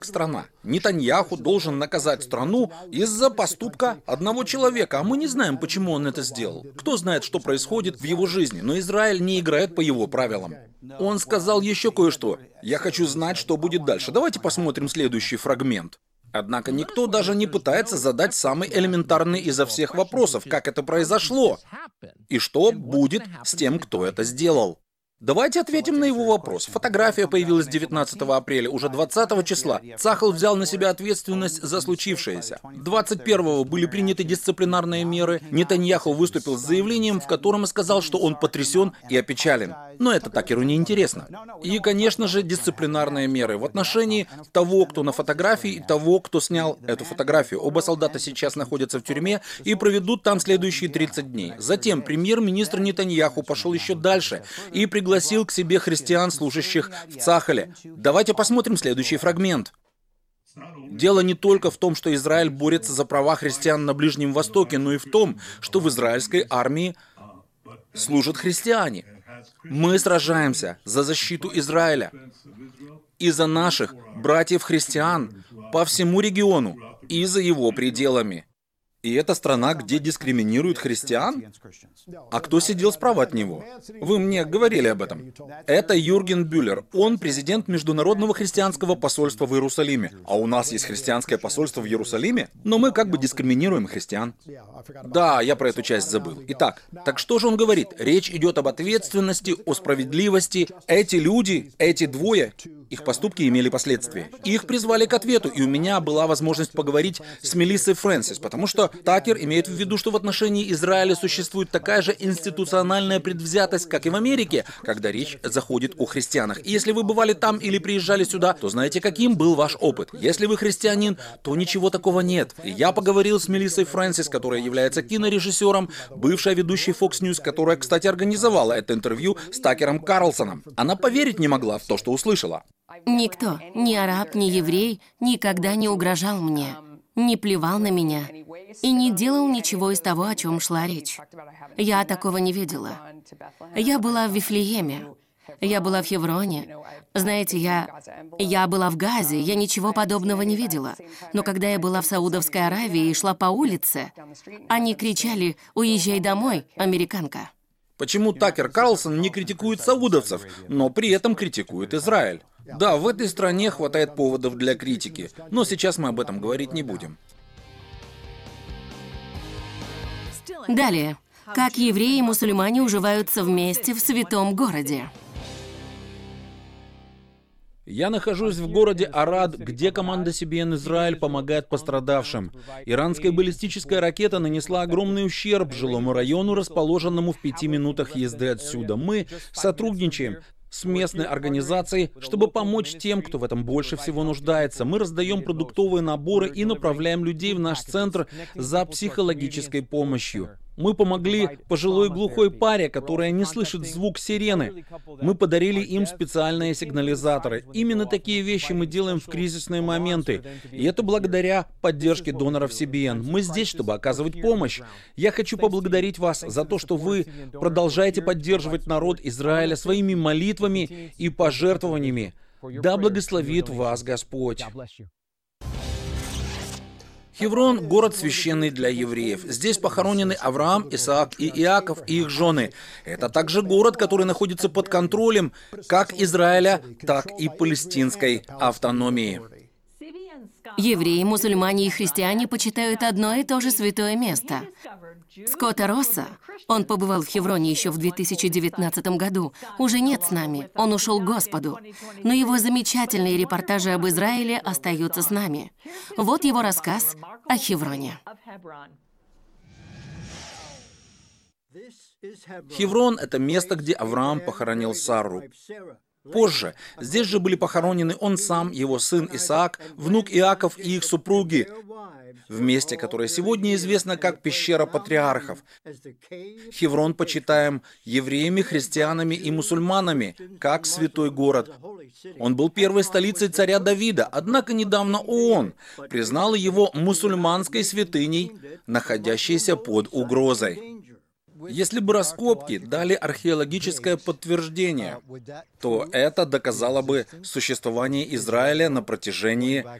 страна. Нетаньяху должен наказать страну из-за поступка одного человека, а мы не знаем, почему он это сделал. Кто знает, что происходит в его жизни, но Израиль не играет по его правилам. Он сказал еще кое-что. Я хочу знать, что будет дальше. Давайте посмотрим следующий фрагмент. Однако никто даже не пытается задать самый элементарный изо всех вопросов, как это произошло, и что будет с тем, кто это сделал. Давайте ответим на его вопрос. Фотография появилась 19 апреля, уже 20 числа. Цахал взял на себя ответственность за случившееся. 21-го были приняты дисциплинарные меры. Нетаньяху выступил с заявлением, в котором сказал, что он потрясен и опечален. Но это Такеру не интересно. И, конечно же, дисциплинарные меры в отношении того, кто на фотографии, и того, кто снял эту фотографию. Оба солдата сейчас находятся в тюрьме и проведут там следующие 30 дней. Затем премьер-министр Нетаньяху пошел еще дальше и пригласил к себе христиан, служащих в Цахале. Давайте посмотрим следующий фрагмент. Дело не только в том, что Израиль борется за права христиан на Ближнем Востоке, но и в том, что в израильской армии служат христиане. Мы сражаемся за защиту Израиля и за наших братьев-христиан по всему региону и за его пределами. И это страна, где дискриминируют христиан? А кто сидел справа от него? Вы мне говорили об этом. Это Юрген Бюллер. Он президент Международного христианского посольства в Иерусалиме. А у нас есть христианское посольство в Иерусалиме? Но мы как бы дискриминируем христиан. Да, я про эту часть забыл. Итак, так что же он говорит? Речь идет об ответственности, о справедливости. Эти люди, эти двое, их поступки имели последствия. Их призвали к ответу, и у меня была возможность поговорить с Мелиссой Фрэнсис, потому что Такер имеет в виду, что в отношении Израиля существует такая же институциональная предвзятость, как и в Америке, когда речь заходит о христианах. И если вы бывали там или приезжали сюда, то знаете, каким был ваш опыт. Если вы христианин, то ничего такого нет. И я поговорил с Мелиссой Фрэнсис, которая является кинорежиссером, бывшая ведущей Fox News, которая, кстати, организовала это интервью с Такером Карлсоном. Она поверить не могла в то, что услышала. Никто, ни араб, ни еврей, никогда не угрожал мне, не плевал на меня и не делал ничего из того, о чем шла речь. Я такого не видела. Я была в Вифлееме, я была в Хевроне. Знаете, я была в Газе, я ничего подобного не видела. Но когда я была в Саудовской Аравии и шла по улице, они кричали «Уезжай домой, американка». Почему Такер Карлсон не критикует саудовцев, но при этом критикует Израиль? Да, в этой стране хватает поводов для критики, но сейчас мы об этом говорить не будем. Далее. Как евреи и мусульмане уживаются вместе в святом городе? Я нахожусь в городе Арад, где команда CBN Израиль помогает пострадавшим. Иранская баллистическая ракета нанесла огромный ущерб жилому району, расположенному в 5 минутах езды отсюда. Мы сотрудничаем с местной организацией, чтобы помочь тем, кто в этом больше всего нуждается. Мы раздаем продуктовые наборы и направляем людей в наш центр за психологической помощью. Мы помогли пожилой глухой паре, которая не слышит звук сирены. Мы подарили им специальные сигнализаторы. Именно такие вещи мы делаем в кризисные моменты. И это благодаря поддержке доноров CBN. Мы здесь, чтобы оказывать помощь. Я хочу поблагодарить вас за то, что вы продолжаете поддерживать народ Израиля своими молитвами и пожертвованиями. Да благословит вас Господь. Хеврон – город священный для евреев. Здесь похоронены Авраам, Исаак и Иаков и их жены. Это также город, который находится под контролем как Израиля, так и палестинской автономии. Евреи, мусульмане и христиане почитают одно и то же святое место. Скотта Росса, он побывал в Хевроне еще в 2019 году, уже нет с нами, он ушел к Господу. Но его замечательные репортажи об Израиле остаются с нами. Вот его рассказ о Хевроне. Хеврон – это место, где Авраам похоронил Сарру. Позже здесь же были похоронены он сам, его сын Исаак, внук Иаков и их супруги, в месте, которое сегодня известно как Пещера Патриархов. Хеврон почитаем евреями, христианами и мусульманами, как святой город. Он был первой столицей царя Давида, однако недавно ООН признала его мусульманской святыней, находящейся под угрозой. Если бы раскопки дали археологическое подтверждение, то это доказало бы существование Израиля на протяжении